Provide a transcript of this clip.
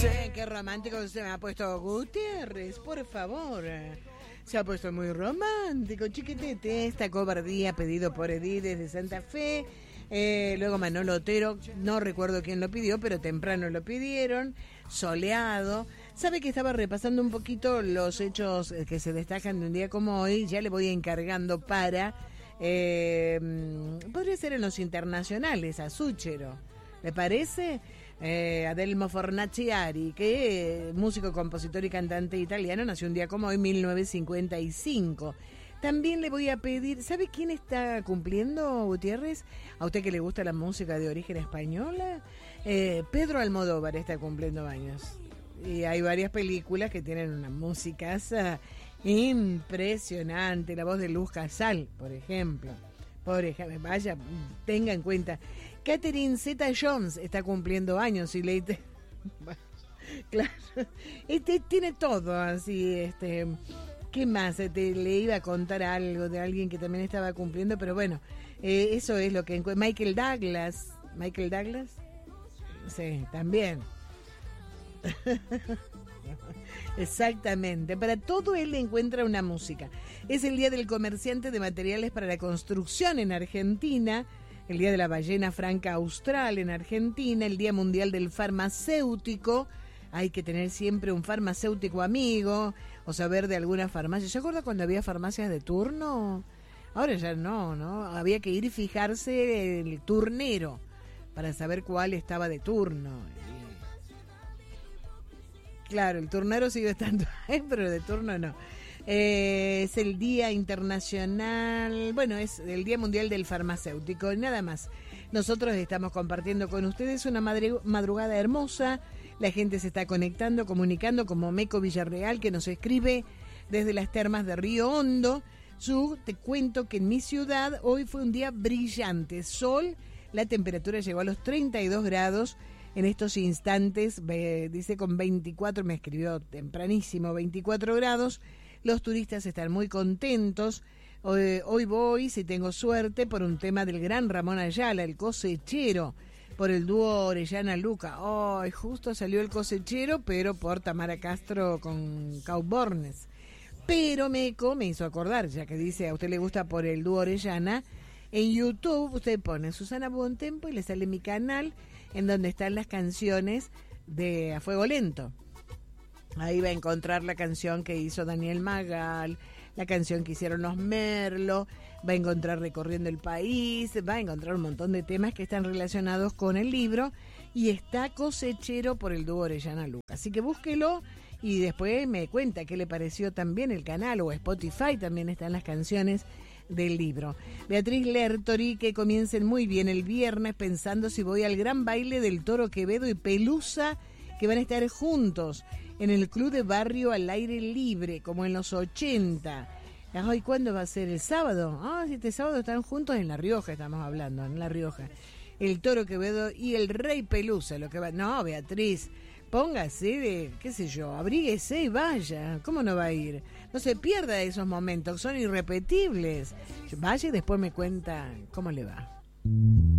Qué romántico se me ha puesto Gutiérrez, por favor. Se ha puesto muy romántico, chiquitete. Esta cobardía pedido por Edith desde Santa Fe. Luego Manolo Otero, no recuerdo quién lo pidió, pero temprano lo pidieron. Soleado. Sabe que estaba repasando un poquito los hechos que se destacan de un día como hoy. Ya le voy encargando para... podría ser en los internacionales, a Súchero. ¿Le parece? Adelmo Fornaciari, que músico, compositor y cantante italiano, nació un día como hoy, 1955. También le voy a pedir, ¿sabe quién está cumpliendo, Gutiérrez? A usted que le gusta la música de origen española. Pedro Almodóvar está cumpliendo años. Y hay varias películas que tienen una música impresionante. La voz de Luz Casal, por ejemplo. Vaya, tenga en cuenta. Catherine Zeta-Jones está cumpliendo años y le... Claro, tiene todo así, ¿qué más? Le iba a contar algo de alguien que también estaba cumpliendo, pero bueno, eso es lo que... Michael Douglas, sí, también. Exactamente, para todo él le encuentra una música. Es el día del comerciante de materiales para la construcción en Argentina, el día de la ballena franca austral en Argentina, el día mundial del farmacéutico. Hay que tener siempre un farmacéutico amigo o saber de alguna farmacia. ¿Se acuerda cuando había farmacias de turno? Ahora ya no, había que ir y fijarse el turnero para saber cuál estaba de turno. Claro, el turnero sigue estando ahí, pero de turno no. Es el Día Internacional, bueno, es el Día Mundial del Farmacéutico, nada más. Nosotros estamos compartiendo con ustedes una madrugada hermosa. La gente se está conectando, comunicando, como Meco Villarreal, que nos escribe desde las termas de Río Hondo. Te cuento que en mi ciudad hoy fue un día brillante, sol, la temperatura llegó a los 32 grados. En estos instantes, dice con 24, me escribió tempranísimo, 24 grados. Los turistas están muy contentos. Hoy voy, si tengo suerte, por un tema del gran Ramón Ayala, el cosechero, por el dúo Orellana Luca. Justo salió el cosechero, pero por Tamara Castro con Caubornes. Pero Meco me hizo acordar, ya que dice a usted le gusta por el dúo Orellana. En YouTube usted pone Susana Bontempo y le sale mi canal, en donde están las canciones de A Fuego Lento. Ahí va a encontrar la canción que hizo Daniel Magal, la canción que hicieron los Merlo, va a encontrar Recorriendo el País, va a encontrar un montón de temas que están relacionados con el libro, y está Cosechero por el dúo Orellana Luca. Así que búsquelo y después me cuenta qué le pareció también el canal, o Spotify también están las canciones del libro. Beatriz Lertori, que comiencen muy bien el viernes, pensando si voy al gran baile del Toro Quevedo y Pelusa, que van a estar juntos en el Club de Barrio al aire libre, como en los 80. ¿Y cuándo va a ser? ¿El sábado? Si este sábado están juntos en La Rioja, estamos hablando, en La Rioja. El Toro Quevedo y el Rey Pelusa, lo que va... No, Beatriz, póngase qué sé yo, abríguese y vaya. ¿Cómo no va a ir? No se pierda esos momentos, son irrepetibles. Vaya y después me cuenta cómo le va.